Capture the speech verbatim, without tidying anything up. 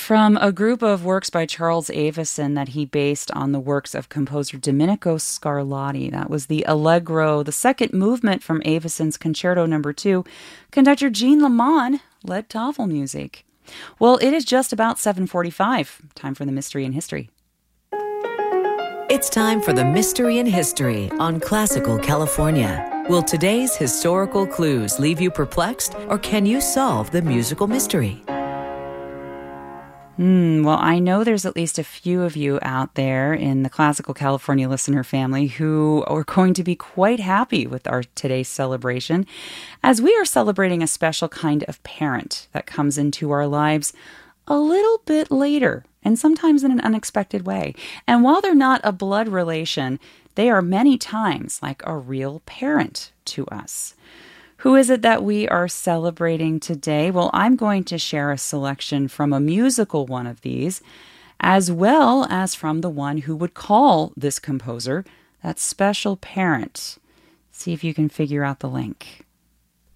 from a group of works by Charles Avison that he based on the works of composer Domenico Scarlatti. That was the Allegro, the second movement from Avison's Concerto Number Two. Conductor Jean Lamont led Tafelmusik. Well, it is just about seven forty-five. Time for the Mystery in History. It's time for the Mystery in History on Classical California. Will today's historical clues leave you perplexed, or can you solve the musical mystery? Hmm, well, I know there's at least a few of you out there in the Classical California listener family who are going to be quite happy with our today's celebration, as we are celebrating a special kind of parent that comes into our lives a little bit later, and sometimes in an unexpected way. And while they're not a blood relation, they are many times like a real parent to us. Who is it that we are celebrating today? Well, I'm going to share a selection from a musical one of these, as well as from the one who would call this composer that special parent. See if you can figure out the link.